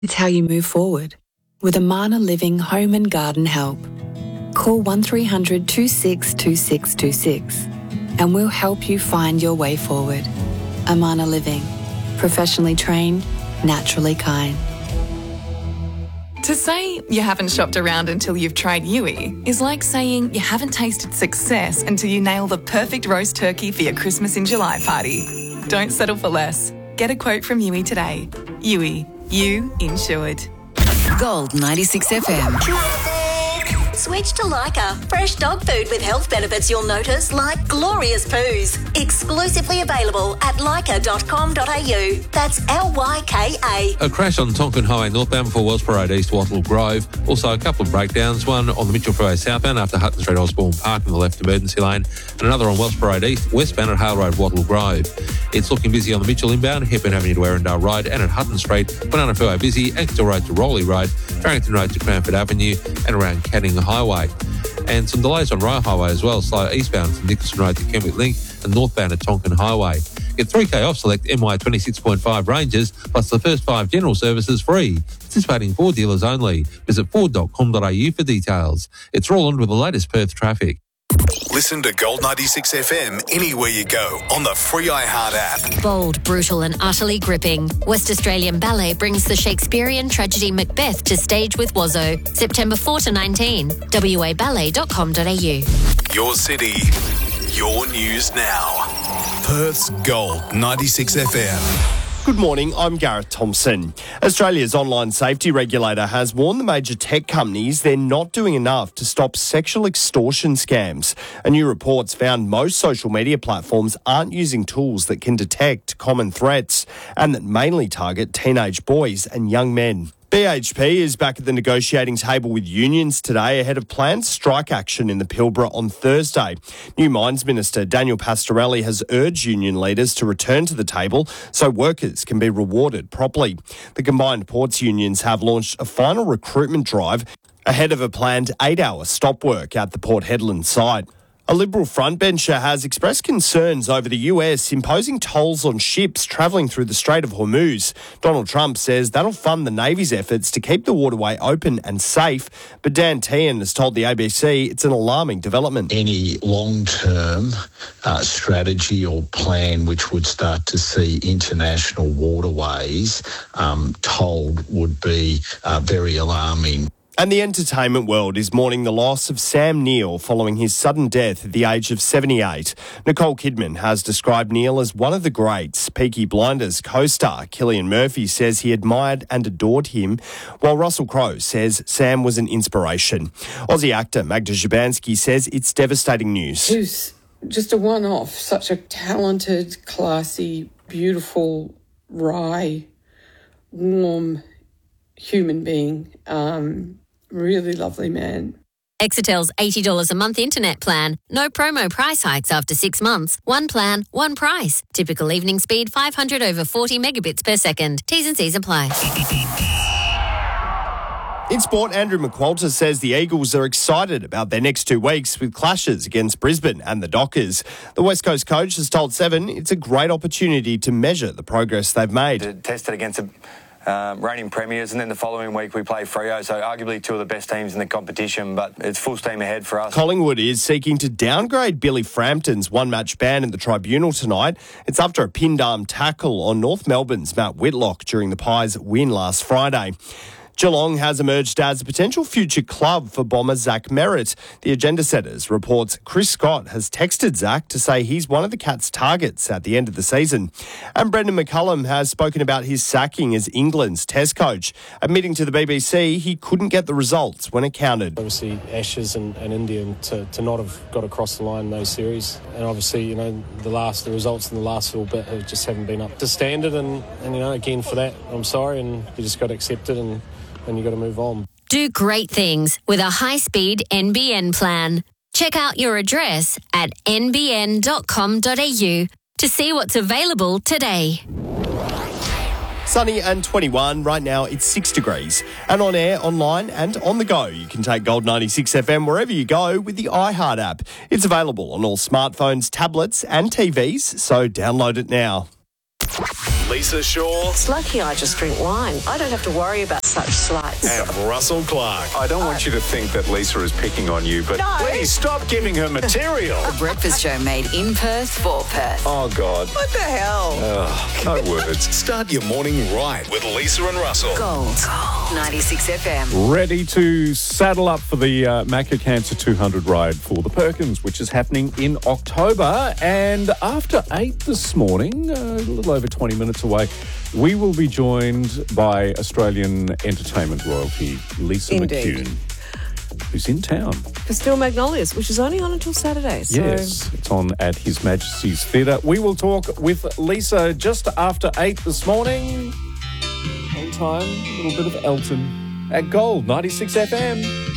It's how you move forward with Amana Living Home and Garden Help. Call 1300 26 2626 and we'll help you find your way forward. Amana Living. Professionally trained, naturally kind. To say you haven't shopped around until you've tried Yui is like saying you haven't tasted success until you nail the perfect roast turkey for your Christmas in July party. Don't settle for less. Get a quote from Yui today. Yui, you insured. Gold 96 FM. Switch to Lyca. Fresh dog food with health benefits you'll notice, like glorious poos. Exclusively available at lyca.com.au. That's Lyka. A crash on Tonkin Highway northbound before Wells Parade East Wattle Grove. Also a couple of breakdowns, one on the Mitchell Freeway southbound after Hutton Street Osborne Park in the left emergency lane, and another on Wells Parade East westbound at Hale Road Wattle Grove. It's looking busy on the Mitchell inbound, Hepburn Avenue to Erindale Road, and at Hutton Street, Banana Freeway busy, Exeter Road to Rowley Road, Farrington Road to Cranford Avenue, and around Canning Highway. And some delays on Royal Highway as well, slow eastbound from Nicholson Road to Kenwick Link and northbound at Tonkin Highway. Get 3K off select MY 26.5 ranges, plus the first 5 general services free. Participating Ford dealers only. Visit ford.com.au for details. It's Roland with the latest Perth traffic. Listen to Gold 96 FM anywhere you go on the free iHeart app. Bold, brutal and utterly gripping. West Australian Ballet brings the Shakespearean tragedy Macbeth to stage with Wazzo, September 4 to 19. waballet.com.au. Your city, your news now. Perth's Gold 96 FM. Good morning, I'm Gareth Thompson. Australia's online safety regulator has warned the major tech companies they're not doing enough to stop sexual extortion scams. A new report's found most social media platforms aren't using tools that can detect common threats and that mainly target teenage boys and young men. BHP is back at the negotiating table with unions today ahead of planned strike action in the Pilbara on Thursday. New Mines Minister Daniel Pastorelli has urged union leaders to return to the table so workers can be rewarded properly. The combined ports unions have launched a final recruitment drive ahead of a planned 8-hour stop work at the Port Hedland site. A Liberal frontbencher has expressed concerns over the US imposing tolls on ships travelling through the Strait of Hormuz. Donald Trump says that'll fund the Navy's efforts to keep the waterway open and safe. But Dan Tehan has told the ABC it's an alarming development. Any long-term strategy or plan which would start to see international waterways tolled would be very alarming. And the entertainment world is mourning the loss of Sam Neill following his sudden death at the age of 78. Nicole Kidman has described Neill as one of the greats. Peaky Blinders co-star Cillian Murphy says he admired and adored him, while Russell Crowe says Sam was an inspiration. Aussie actor Magda Szubanski says it's devastating news. He was just a one-off, such a talented, classy, beautiful, wry, warm human being. Really lovely man. Exetel's $80 a month internet plan. No promo price hikes after 6 months. One plan, one price. Typical evening speed 500 over 40 megabits per second. T's and C's apply. In sport, Andrew McQualter says the Eagles are excited about their next 2 weeks with clashes against Brisbane and the Dockers. The West Coast coach has told Seven it's a great opportunity to measure the progress they've made. To test it against reigning premiers, and then the following week we play Freo, so arguably 2 of the best teams in the competition, but it's full steam ahead for us. Collingwood is seeking to downgrade Billy Frampton's one-match ban in the tribunal tonight. It's after a pinned arm tackle on North Melbourne's Matt Whitlock during the Pies' win last Friday. Geelong has emerged as a potential future club for bomber Zach Merritt. The Agenda Setters reports Chris Scott has texted Zach to say he's one of the Cats' targets at the end of the season. And Brendan McCullum has spoken about his sacking as England's Test coach, admitting to the BBC he couldn't get the results when it counted. Obviously, Ashes and India to not have got across the line in those series. And obviously, the results in the last little bit just haven't been up to standard. And again, for that, I'm sorry, and you just got to accept it and you've got to move on. Do great things with a high-speed NBN plan. Check out your address at nbn.com.au to see what's available today. Sunny and 21. Right now it's 6 degrees. And on air, online and on the go, you can take Gold 96 FM wherever you go with the iHeart app. It's available on all smartphones, tablets and TVs, so download it now. Lisa Shaw It's lucky I just drink wine. I don't have to worry about such slights. and Russell Clark. I don't want you to think that Lisa is picking on you, but No. please stop giving her material. The Breakfast Show made in Perth for Perth. Oh, God. What the hell? No words. Start your morning right with Lisa and Russell. Gold 96 FM. Ready to saddle up for the Macca Cancer 200 ride for the Perkins, which is happening in October. And after 8 this morning, a little over 20 minutes away, we will be joined by Australian entertainment royalty Lisa Indeed. McCune, who's in town. For Still Magnolias, which is only on until Saturday. So. Yes, it's on at His Majesty's Theatre. We will talk with Lisa just after 8 this morning. Meantime, a little bit of Elton at Gold 96 FM.